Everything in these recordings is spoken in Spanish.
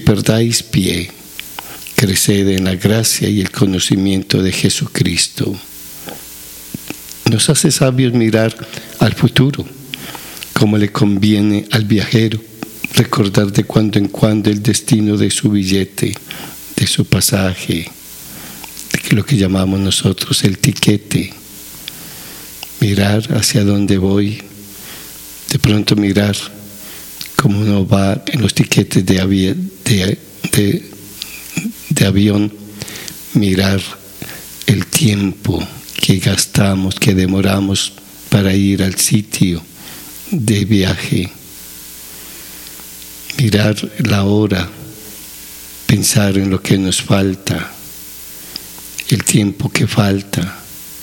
perdáis pie, creced en la gracia y el conocimiento de Jesucristo. Nos hace sabios mirar al futuro, como le conviene al viajero, recordar de cuando en cuando el destino de su billete, de su pasaje, de lo que llamamos nosotros el tiquete. Mirar hacia dónde voy, de pronto mirar cómo uno va en los tiquetes de avión, mirar el tiempo que gastamos, que demoramos para ir al sitio de viaje, mirar la hora, pensar en lo que nos falta, el tiempo que falta.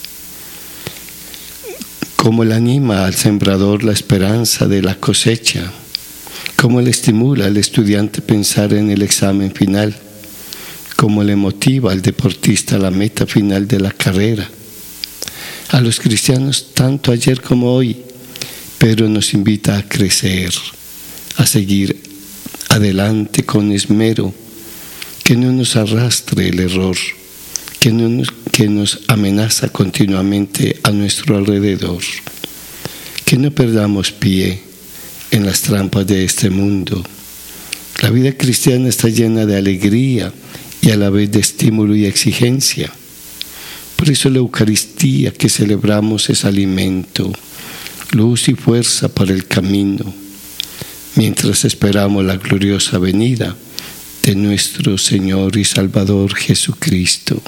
Cómo le anima al sembrador la esperanza de la cosecha, cómo le estimula al estudiante pensar en el examen final, cómo le motiva al deportista la meta final de la carrera. A los cristianos tanto ayer como hoy, pero nos invita a crecer, a seguir adelante con esmero, que no nos arrastre el error, que nos amenaza continuamente a nuestro alrededor, que no perdamos pie en las trampas de este mundo. La vida cristiana está llena de alegría y a la vez de estímulo y exigencia. Por eso la Eucaristía que celebramos es alimento, luz y fuerza para el camino, mientras esperamos la gloriosa venida de nuestro Señor y Salvador Jesucristo.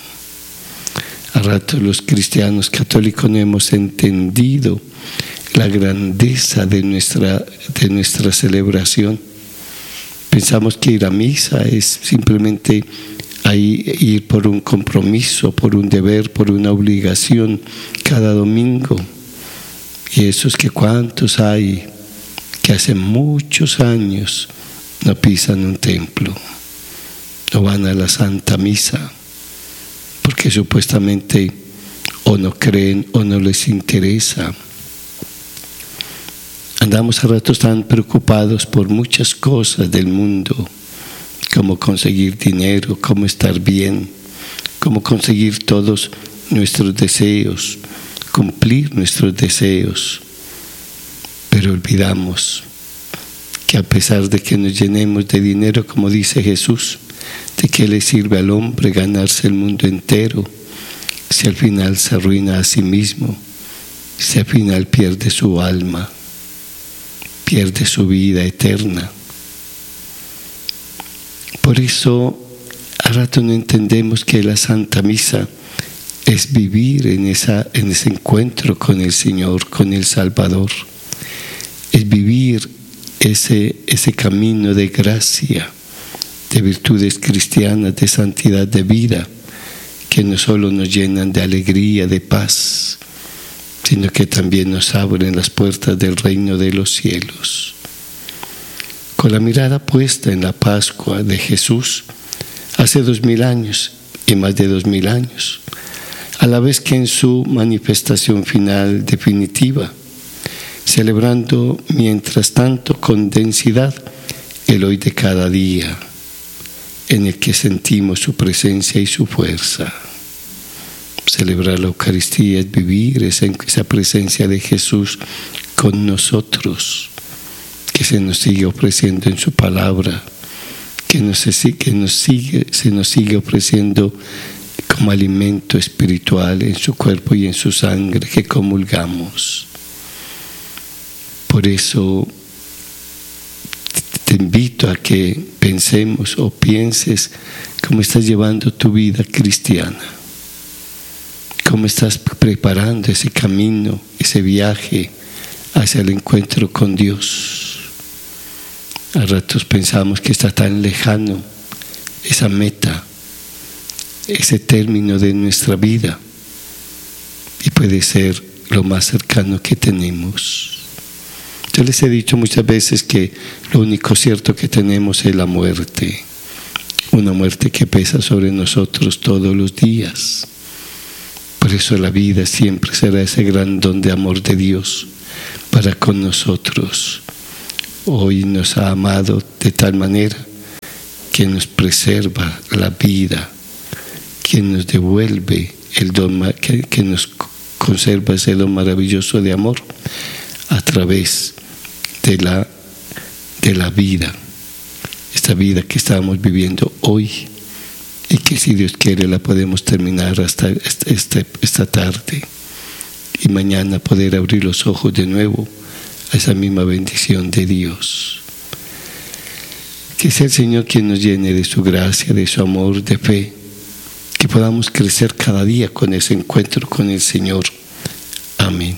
A ratos los cristianos católicos no hemos entendido la grandeza de nuestra celebración. Pensamos que ir a misa es simplemente ir por un compromiso, por un deber, por una obligación cada domingo. Y eso es que cuántos hay que hace muchos años no pisan un templo, no van a la Santa Misa, porque supuestamente o no creen o no les interesa. Andamos a ratos tan preocupados por muchas cosas del mundo, como conseguir dinero, cómo estar bien, cómo conseguir todos nuestros deseos, cumplir nuestros deseos. Pero olvidamos que a pesar de que nos llenemos de dinero, como dice Jesús, ¿de qué le sirve al hombre ganarse el mundo entero si al final se arruina a sí mismo, si al final pierde su alma, pierde su vida eterna? Por eso a rato no entendemos que la Santa Misa es vivir en ese encuentro con el Señor, con el Salvador, es vivir ese camino de gracia, de virtudes cristianas, de santidad de vida, que no solo nos llenan de alegría, de paz, sino que también nos abren las puertas del reino de los cielos. Con la mirada puesta en la Pascua de Jesús, hace 2000 años y más de 2000 años, a la vez que en su manifestación final definitiva, celebrando mientras tanto con densidad el hoy de cada día, en el que sentimos su presencia y su fuerza. Celebrar la Eucaristía es vivir esa presencia de Jesús con nosotros, que se nos sigue ofreciendo en su palabra, que se nos sigue ofreciendo como alimento espiritual en su cuerpo y en su sangre que comulgamos. Por eso te invito a que pensemos o pienses cómo estás llevando tu vida cristiana, cómo estás preparando ese camino, ese viaje hacia el encuentro con Dios. A ratos pensamos que está tan lejano esa meta, ese término de nuestra vida, y puede ser lo más cercano que tenemos. Yo les he dicho muchas veces que lo único cierto que tenemos es la muerte, una muerte que pesa sobre nosotros todos los días. Por eso la vida siempre será ese gran don de amor de Dios para con nosotros. Hoy nos ha amado de tal manera quien nos preserva la vida, quien nos devuelve el don, que nos conserva ese don maravilloso de amor a través de la vida, esta vida que estábamos viviendo hoy y que si Dios quiere la podemos terminar hasta esta tarde y mañana poder abrir los ojos de nuevo a esa misma bendición de Dios. Que sea el Señor quien nos llene de su gracia, de su amor, de fe, que podamos crecer cada día con ese encuentro con el Señor. Amén.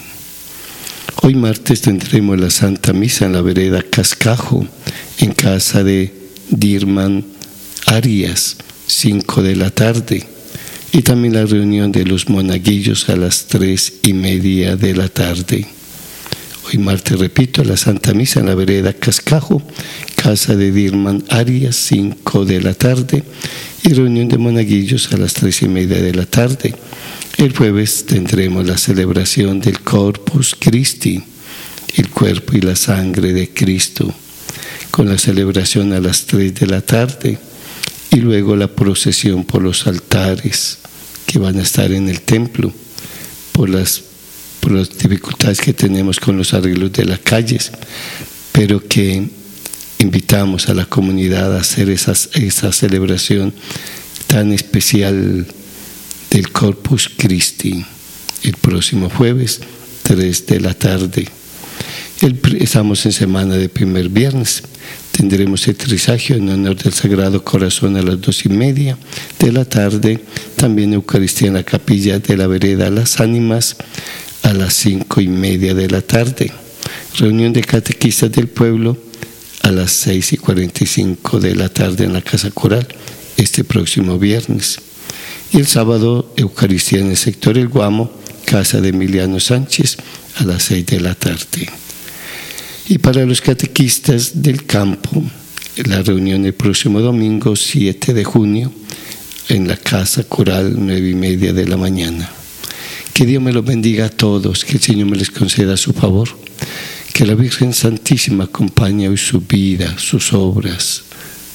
Hoy martes tendremos la Santa Misa en la vereda Cascajo, en casa de Dirman Arias, 5 de la tarde, y también la reunión de los monaguillos a las 3:30 de la tarde. Hoy martes, repito, la Santa Misa en la vereda Cascajo, casa de Dirman Arias, 5 de la tarde, y reunión de monaguillos a las 3:30 de la tarde. El jueves tendremos la celebración del Corpus Christi, el cuerpo y la sangre de Cristo, con la celebración a las 3 de la tarde y luego la procesión por los altares que van a estar en el templo por las dificultades que tenemos con los arreglos de las calles, pero que invitamos a la comunidad a hacer esa celebración tan especial del Corpus Christi el próximo jueves, 3 de la tarde. Estamos en semana de primer viernes. Tendremos el trisagio en honor del Sagrado Corazón a las 2:30 de la tarde. También Eucaristía en la capilla de la vereda Las Ánimas a las 5:30 de la tarde. Reunión de catequistas del pueblo a las 6:45 de la tarde en la Casa Coral, este próximo viernes. Y el sábado, Eucaristía en el sector El Guamo, casa de Emiliano Sánchez, a las 6 de la tarde. Y para los catequistas del campo, la reunión el próximo domingo, 7 de junio, en la Casa Coral, 9:30 de la mañana. Que Dios me los bendiga a todos, que el Señor me les conceda su favor, que la Virgen Santísima acompañe hoy su vida, sus obras,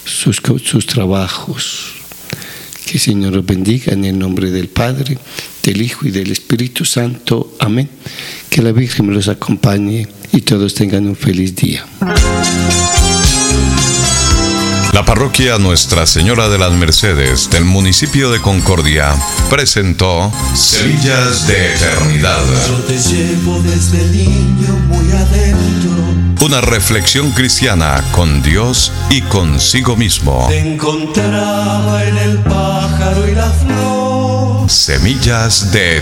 sus trabajos. Que el Señor los bendiga en el nombre del Padre, del Hijo y del Espíritu Santo. Amén. Que la Virgen me los acompañe y todos tengan un feliz día. La parroquia Nuestra Señora de las Mercedes del municipio de Concordia presentó Semillas de Eternidad. Yo te llevo desde niño muy adentro. Una reflexión cristiana con Dios y consigo mismo. Te encontraba en el pájaro y la flor. Semillas de